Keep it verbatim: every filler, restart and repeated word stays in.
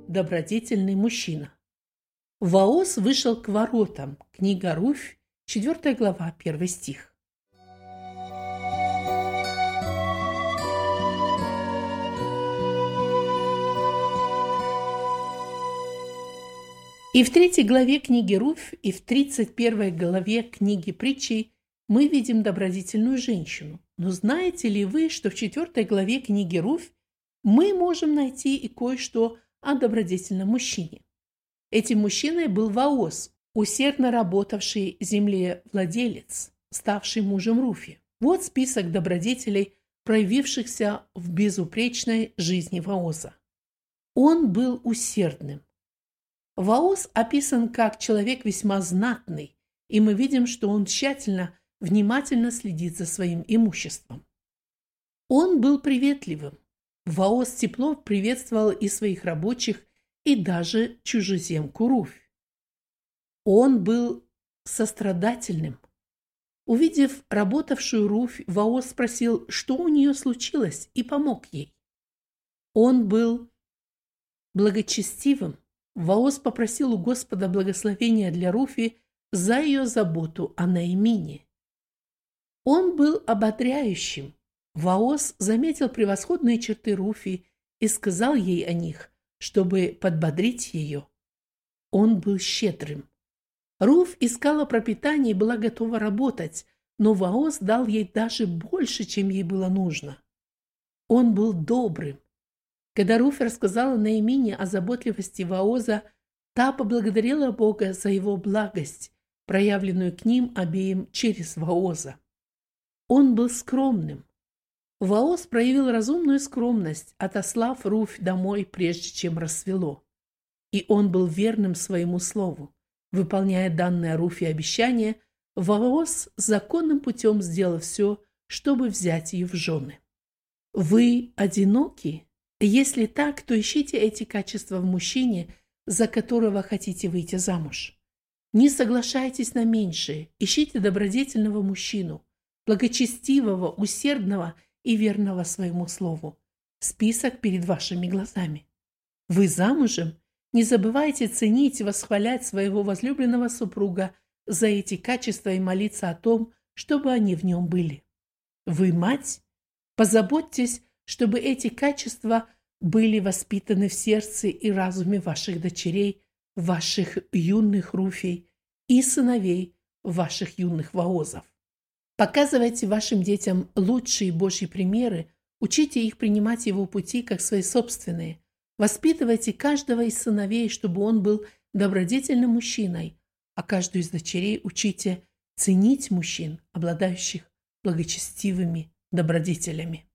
добродетельный мужчина. Вооз вышел к воротам. Книга Руфь, четвёртая глава, первый стих. И в третьей главе книги Руфь, и в тридцать первой главе книги Притчей мы видим добродетельную женщину. Но знаете ли вы, что в четвёртой главе книги Руфь мы можем найти и кое-что о добродетельном мужчине? Этим мужчиной был Вооз, усердно работавший землевладелец, ставший мужем Руфи. Вот список добродетелей, проявившихся в безупречной жизни Вооза. Он был усердным. Вооз описан как человек весьма знатный, и мы видим, что он тщательно, внимательно следит за своим имуществом. Он был приветливым. Вооз тепло приветствовал и своих рабочих, и даже чужеземку Руфь. Он был сострадательным. Увидев работавшую Руфь, Вооз спросил, что у нее случилось, и помог ей. Он был благочестивым. Вооз попросил у Господа благословения для Руфи за ее заботу о Наимине. Он был ободряющим. Вооз заметил превосходные черты Руфи и сказал ей о них, чтобы подбодрить ее. Он был щедрым. Руфь искала пропитание и была готова работать, но Вооз дал ей даже больше, чем ей было нужно. Он был добрым. Когда Руфь рассказала Наимине о заботливости Вооза, та поблагодарила Бога за его благость, проявленную к ним обеим через Вооза. Он был скромным. Вооз проявил разумную скромность, отослав Руфь домой, прежде чем рассвело. И он был верным своему слову. Выполняя данное Руфи обещание, Вооз законным путем сделал все, чтобы взять ее в жены. Вы одиноки? Если так, то ищите эти качества в мужчине, за которого хотите выйти замуж. Не соглашайтесь на меньшее, ищите добродетельного мужчину, благочестивого, усердного и верного своему слову. Список перед вашими глазами. Вы замужем? Не забывайте ценить и восхвалять своего возлюбленного супруга за эти качества и молиться о том, чтобы они в нем были. Вы мать? Позаботьтесь, чтобы эти качества были воспитаны в сердце и разуме ваших дочерей, ваших юных Руфей и сыновей ваших юных Воозов. Показывайте вашим детям лучшие Божьи примеры, учите их принимать его пути как свои собственные. Воспитывайте каждого из сыновей, чтобы он был добродетельным мужчиной, а каждую из дочерей учите ценить мужчин, обладающих благочестивыми добродетелями.